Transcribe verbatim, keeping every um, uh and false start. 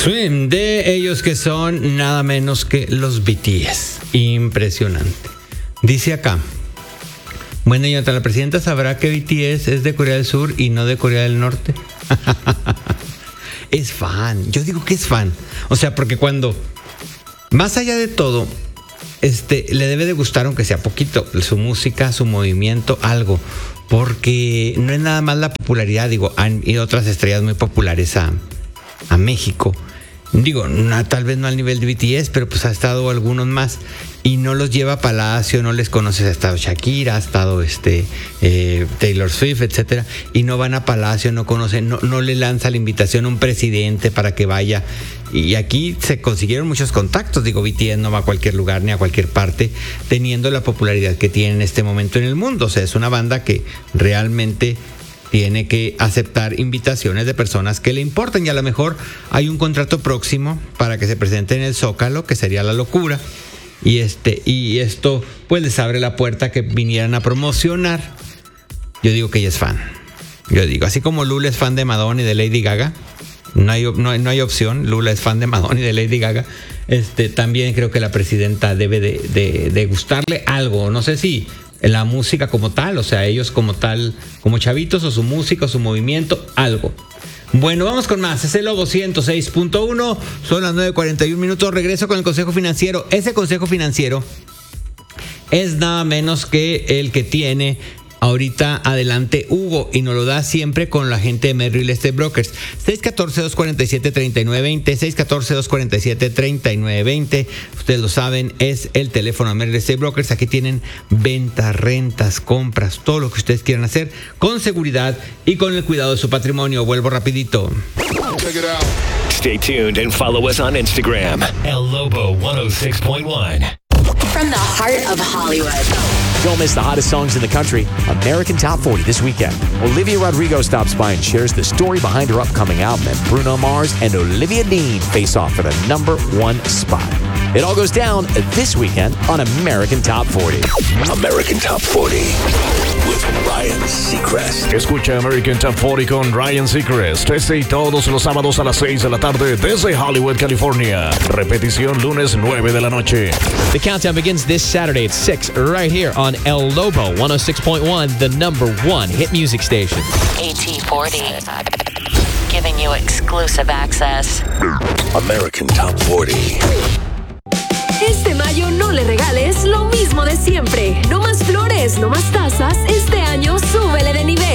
Swim, de ellos que son nada menos que los B T S. Impresionante. Dice acá: bueno, señorita, la presidenta sabrá que B T S es de Corea del Sur y no de Corea del Norte. Es fan, yo digo que es fan. O sea, porque cuando, más allá de todo, este, le debe de gustar, aunque sea poquito, su música, su movimiento, algo. Porque no es nada más la popularidad. Digo, han ido otras estrellas muy populares a, a México. Digo, no, tal vez no al nivel de B T S, pero pues ha estado algunos más. Y no los lleva a Palacio, no les conoces. Ha estado Shakira, ha estado este eh, Taylor Swift, etcétera. Y no van a Palacio, no conocen, no, no le lanza la invitación a un presidente para que vaya. Y aquí se consiguieron muchos contactos. Digo, B T S no va a cualquier lugar ni a cualquier parte, teniendo la popularidad que tiene en este momento en el mundo. O sea, es una banda que realmente tiene que aceptar invitaciones de personas que le importan, y a lo mejor hay un contrato próximo para que se presente en el Zócalo, que sería la locura, y este y esto pues les abre la puerta a que vinieran a promocionar. Yo digo que ella es fan. Yo digo, así como Lula es fan de Madonna y de Lady Gaga, no hay, no hay, no hay opción. Lula es fan de Madonna y de Lady Gaga. Este, también creo que la presidenta debe de, de, de gustarle algo. No sé si la música como tal, o sea, ellos como tal, como chavitos, o su música, o su movimiento, algo. Bueno, vamos con más. Es el Lobo ciento seis punto uno. Son las nueve cuarenta y un minutos. Regreso con el consejo financiero. Ese consejo financiero es nada menos que el que tiene ahorita adelante Hugo, y nos lo da siempre con la gente de Merrill Estate Brokers. seis uno cuatro, dos cuatro siete, tres nueve dos cero, seis uno cuatro, dos cuatro siete, tres nueve dos cero. Ustedes lo saben, es el teléfono de Merrill Estate Brokers. Aquí tienen ventas, rentas, compras, todo lo que ustedes quieran hacer con seguridad y con el cuidado de su patrimonio. Vuelvo rapidito. Stay tuned and follow us on Instagram. El Lobo ciento seis punto uno. From the heart of Hollywood. Don't miss the hottest songs in the country. American Top forty this weekend. Olivia Rodrigo stops by and shares the story behind her upcoming album, and Bruno Mars and Olivia Dean face off for the number one spot. It all goes down this weekend on American Top forty. American Top forty with Ryan Seacrest. Escucha American Top cuarenta con Ryan Seacrest. Este y todos los sábados a las seis de la tarde desde Hollywood, California. Repetición lunes nueve de la noche. The countdown begins this Saturday at six, right here on El Lobo ciento seis point uno, the number one hit music station. A T forty, giving you exclusive access. American Top forty. Este mayo no le regales lo mismo de siempre. No más flores, no más tazas. Este año súbele de nivel.